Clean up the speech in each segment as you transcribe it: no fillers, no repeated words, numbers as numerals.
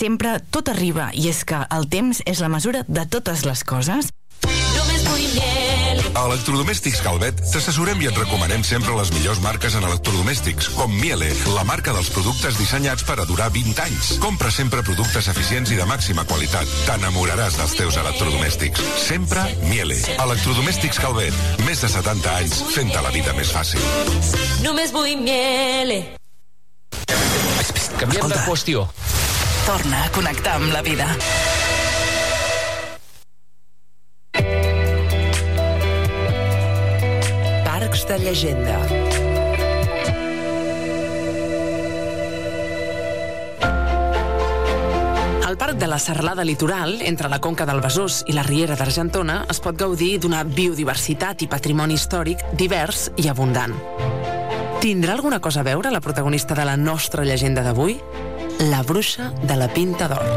sempre tot arriba, i és que el temps és la mesura de totes les coses. Només vull miel. A Electrodomèstics Calvet t'assessorem i et recomanem sempre les millors marques en electrodomèstics, com Miele, la marca dels productes dissenyats per a durar 20 anys. Compra sempre productes eficients i de màxima qualitat. T'enamoraràs dels teus electrodomèstics. Sempre Miele. Electrodomèstics Calvet. Més de 70 anys fent-te la vida més fàcil. Només vull miel. Canviem de qüestió. Torna a connectar amb la vida. Parcs de llegenda. Al Parc de la Serralada Litoral, entre la Conca del Besòs i la Riera d'Argentona, es pot gaudir d'una biodiversitat i patrimoni històric divers i abundant. Tindrà alguna cosa a veure la protagonista de la nostra llegenda d'avui? La bruixa de la Pinta d'Or.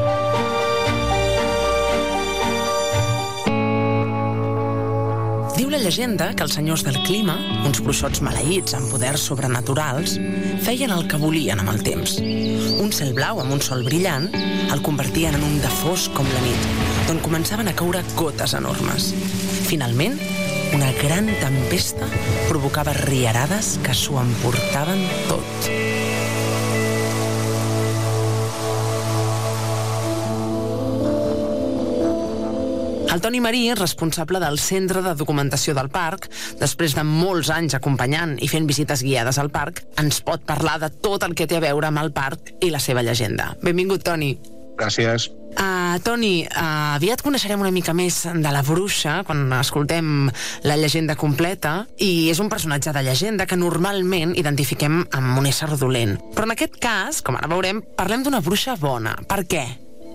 Diu la llegenda que els senyors del clima, uns bruixots maleïts amb poders sobrenaturals, feien el que volien amb el temps. Un cel blau amb un sol brillant el convertien en un de fosc com la nit, d'on començaven a caure gotes enormes. Finalment, una gran tempesta provocava riarades que s'ho emportaven tot. El Toni Marí, responsable del Centre de Documentació del Parc, després de molts anys acompanyant i fent visites guiades al parc, ens pot parlar de tot el que té a veure amb el parc i la seva llegenda. Benvingut, Toni. Gràcies. Toni, aviat coneixerem una mica més de la bruixa quan escoltem la llegenda completa, i és un personatge de llegenda que normalment identifiquem amb un ésser dolent. Però en aquest cas, com ara veurem, parlem d'una bruixa bona. Per què?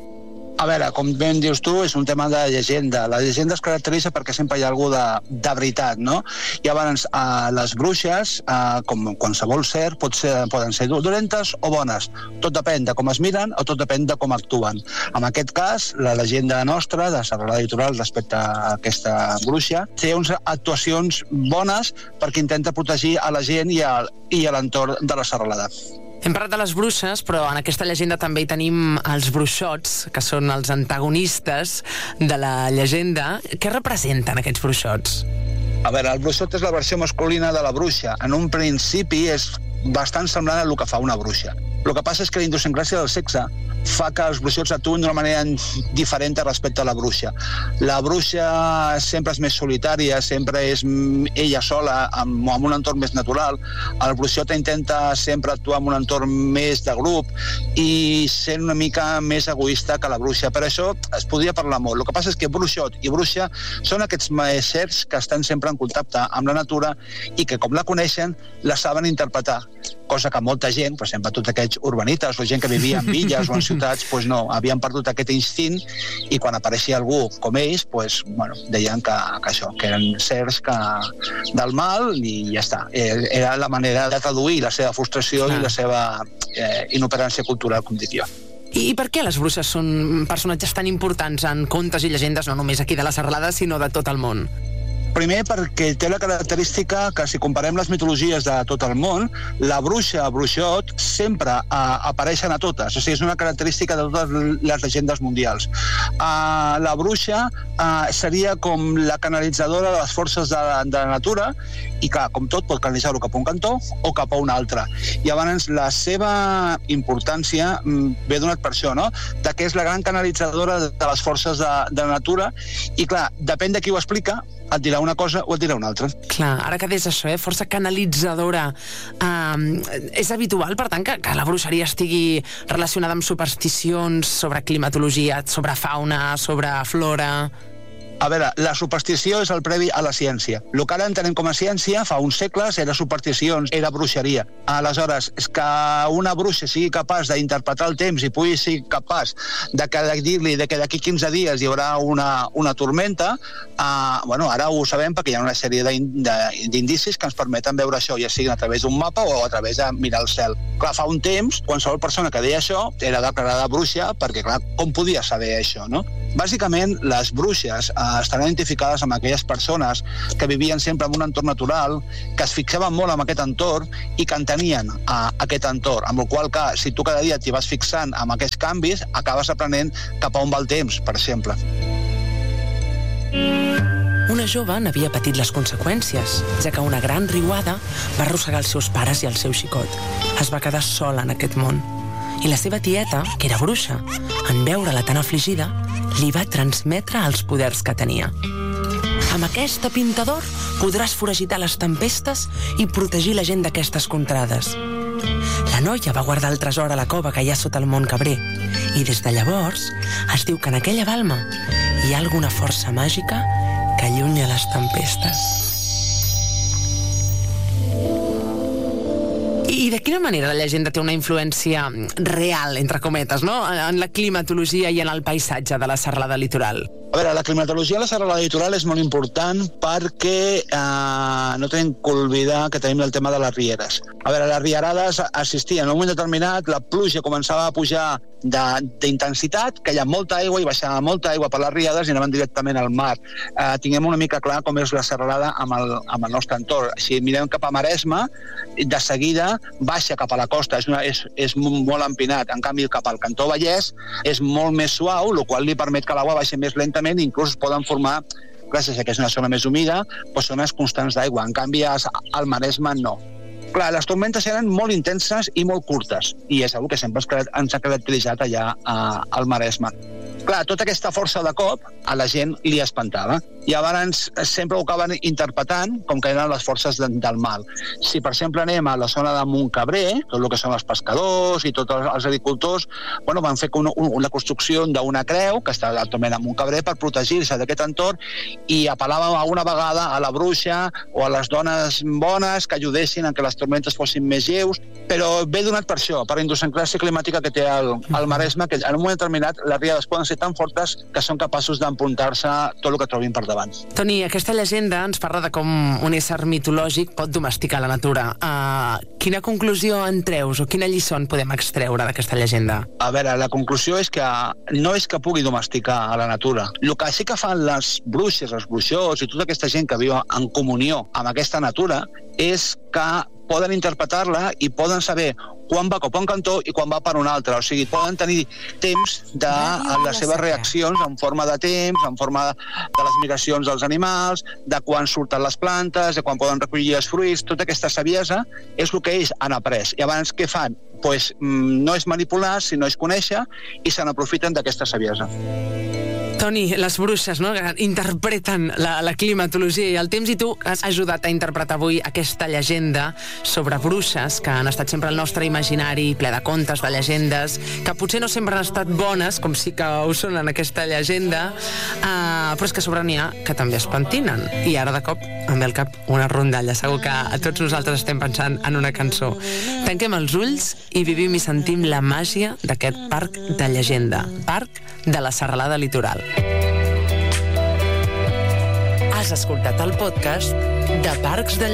A veure, com ben dius tu, és un tema de llegenda. La llegenda es caracteritza perquè sempre hi ha alguna de veritat, no? I llavors, les bruixes, com qualsevol ser, poden ser dolentes o bones. Tot depèn de com es miren o tot depèn de com actuen. En aquest cas, la llegenda nostra de Serralada Litoral respecte a aquesta bruixa té unes actuacions bones perquè intenta protegir a la gent i a l'entorn de la serralada. Hem parlat de les bruixes, però en aquesta llegenda també hi tenim els bruixots, que són els antagonistes de la llegenda. Què representen aquests bruixots? A veure, el bruixot és la versió masculina de la bruixa. En un principi és bastant semblant a el que fa una bruixa. El que passa és que la idiosincràsia del sexe fa que els bruixots actuen d'una manera diferent respecte a la bruixa. La bruixa sempre és més solitària, sempre és ella sola, amb un entorn més natural. El bruixot intenta sempre actuar en un entorn més de grup i sent una mica més egoista que la bruixa. Per això es podria parlar molt. El que passa és que bruixot i bruixa són aquests éssers que estan sempre en contacte amb la natura i que, com la coneixen, la saben interpretar. Cosa que molta gent, per exemple, tots aquests urbanites o gent que vivia en villes o en ciutats, doncs no, havien perdut aquest instint i quan apareixia algú com ells, deien que això, que eren sers del mal i ja està. Era la manera de traduir la seva frustració i la seva inoperància cultural, com dic jo. I per què les bruixes són personatges tan importants en contes i llegendes, no només aquí de la Serralada, sinó de tot el món? Primer, perquè té la característica que, si comparem les mitologies de tot el món, la bruixa, bruixot, sempre apareixen a totes. O sigui, és una característica de totes les llegendes mundials. La bruixa seria com la canalitzadora de les forces de la natura i, clar, com tot, pot canalitzar-ho cap a un cantó o cap a un altre. I llavors la seva importància ve donat per això, no? De que és la gran canalitzadora de les forces de la natura i, clar, depèn de qui ho explica, et dirà una cosa o et dirà una altra. Clar, ara que deies això, força canalitzadora. És habitual, per tant, que la bruixeria estigui relacionada amb supersticions sobre climatologia, sobre fauna, sobre flora... A veure, la superstició és el previ a la ciència. El que ara entenem com a ciència, fa uns segles, era supersticions, era bruixeria. Aleshores, és que una bruixa sigui capaç d'interpretar el temps i pugui ser capaç de dir-li que d'aquí 15 dies hi haurà una tormenta, ara ho sabem perquè hi ha una sèrie d'indicis que ens permeten veure això, ja sigui a través d'un mapa o a través de mirar el cel. Clar, fa un temps, qualsevol persona que deia això era declarada bruixa perquè, clar, com podia saber això, no? Bàsicament, les bruixes estan identificades amb aquelles persones que vivien sempre en un entorn natural, que es fixaven molt en aquest entorn i que entenien aquest entorn, amb el qual que si tu cada dia t'hi vas fixant amb aquests canvis, acabes aprenent cap a on va el temps, per exemple. Una jove n'havia patit les conseqüències, ja que una gran riuada va arrossegar els seus pares i el seu xicot. Es va quedar sola en aquest món. I la seva tieta, que era bruixa, en veure-la tan afligida, li va transmetre els poders que tenia. Amb aquesta pinta d'or podràs foragitar les tempestes i protegir la gent d'aquestes contrades. La noia va guardar el tresor a la cova que hi ha sota el Mont Cabrer i des de llavors es diu que en aquella balma hi ha alguna força màgica que allunya les tempestes. I de quina manera la llegenda té una influència real, entre cometes, no? En la climatologia i en el paisatge de la serralada litoral? A veure, la climatologia de la serralada litoral és molt important perquè no tenim que oblidar que tenim el tema de les rieres. A veure, les rierades existien. En un moment determinat la pluja començava a pujar d'intensitat, que hi ha molta aigua i baixava molta aigua per les riades i anaven directament al mar. Tinguem una mica clar com és la serralada amb el nostre entorn. Si mirem cap a Maresme, de seguida baixa cap a la costa, és molt empinat. En canvi, cap al Cantó Vallès és molt més suau, el qual li permet que l'aigua baixi més lentament i inclús es poden formar, gràcies a que és una zona més humida, zones constants d'aigua. En canvi, al Maresme no. Clar, les tormentes eren molt intenses i molt curtes, i és una que sempre ens ha caracteritzat allà al Maresme. Clar, tota aquesta força de cop a la gent li espantava. I llavors sempre ho acaben interpretant com que eren les forces del mal. Si, per exemple, anem a la zona de Montcabrer, tot el que són els pescadors i tots els agricultors, van fer la construcció d'una creu, que està actualment a Montcabrer, per protegir-se d'aquest entorn, i apel·làvem alguna vegada a la bruixa o a les dones bones que ajudessin a que les tormentes fossin més lleus, però ve donat per això, per la idiosincràsia climàtica que té el Maresme, que en un moment determinat les riades poden ser tan fortes que són capaços d'empuntar-se tot el que trobin per davant. Toni, aquesta llegenda ens parla de com un ésser mitològic pot domesticar la natura. Quina conclusió en treus o quina lliçó en podem extreure d'aquesta llegenda? A veure, la conclusió és que no és que pugui domesticar a la natura. El que sí que fan les bruixes, els bruixors i tota aquesta gent que viu en comunió amb aquesta natura és que poden interpretar-la i poden saber quan va cap a un cantó i quan va per un altre. O sigui, poden tenir temps de les seves reaccions en forma de temps, en forma de les migracions dels animals, de quan surten les plantes, de quan poden recollir els fruits. Tota aquesta saviesa és el que ells han après. I abans què fan? Pues no és manipular, sinó és conèixer i se n'aprofiten d'aquesta saviesa. Toni, les bruixes, no?, que interpreten la climatologia i el temps, i tu has ajudat a interpretar avui aquesta llegenda sobre bruixes que han estat sempre al nostre imaginari, ple de contes, de llegendes, que potser no sempre han estat bones, com sí que ho són en aquesta llegenda, però és que sobre n'hi ha que també es pentinen. I ara de cop em ve al cap una rondalla. Segur que a tots nosaltres estem pensant en una cançó. Tanquem els ulls i vivim i sentim la màgia d'aquest parc de llegenda, Parc de la Serralada Litoral. Has escoltat el podcast de Parcs de